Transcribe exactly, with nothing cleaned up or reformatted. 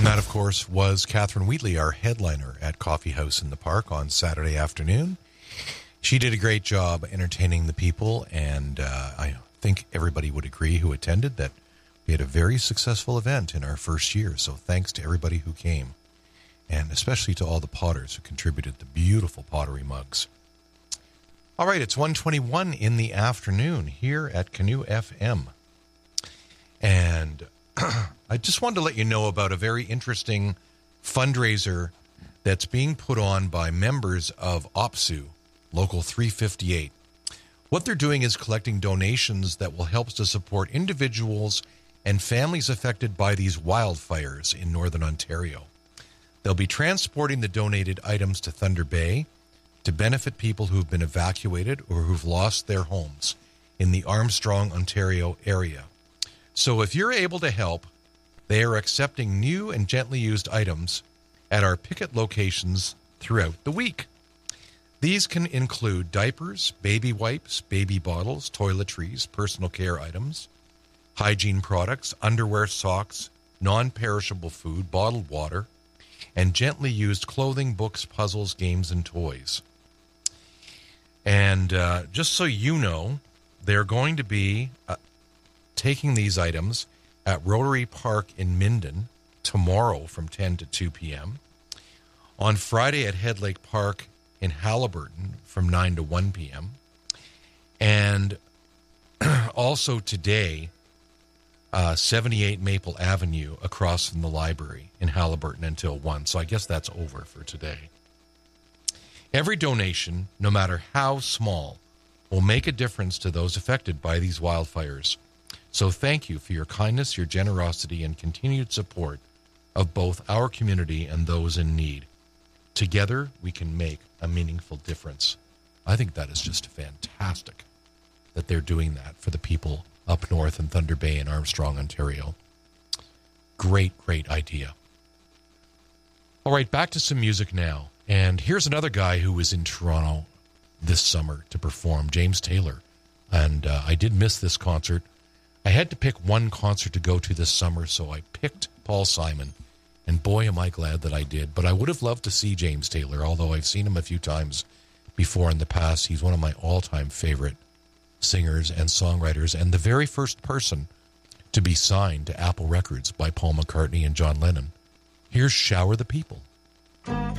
And that, of course, was Catherine Wheatley, our headliner at Coffee House in the Park on Saturday afternoon. She did a great job entertaining the people, and uh, I think everybody would agree who attended that we had a very successful event in our first year. So thanks to everybody who came, and especially to all the potters who contributed the beautiful pottery mugs. All right, it's one twenty-one in the afternoon here at Canoe F M. And I just wanted to let you know about a very interesting fundraiser that's being put on by members of O P S U, Local three fifty-eight. What they're doing is collecting donations that will help to support individuals and families affected by these wildfires in Northern Ontario. They'll be transporting the donated items to Thunder Bay to benefit people who've been evacuated or who've lost their homes in the Armstrong, Ontario area. So if you're able to help, they are accepting new and gently used items at our picket locations throughout the week. These can include diapers, baby wipes, baby bottles, toiletries, personal care items, hygiene products, underwear, socks, non-perishable food, bottled water, and gently used clothing, books, puzzles, games, and toys. And uh, just so you know, they're going to be uh, taking these items at Rotary Park in Minden tomorrow from ten to two p.m., on Friday at Head Lake Park in Haliburton from nine to one p.m., and also today, uh, seventy-eight Maple Avenue across from the library in Haliburton until one. So I guess that's over for today. Every donation, no matter how small, will make a difference to those affected by these wildfires. So thank you for your kindness, your generosity, and continued support of both our community and those in need. Together, we can make a meaningful difference. I think that is just fantastic that they're doing that for the people up north in Thunder Bay and Armstrong, Ontario. Great, great idea. All right, back to some music now. And here's another guy who was in Toronto this summer to perform, James Taylor. And uh, I did miss this concert. I had to pick one concert to go to this summer, so I picked Paul Simon. And boy, am I glad that I did. But I would have loved to see James Taylor, although I've seen him a few times before in the past. He's one of my all-time favorite singers and songwriters, and the very first person to be signed to Apple Records by Paul McCartney and John Lennon. Here's Shower the People.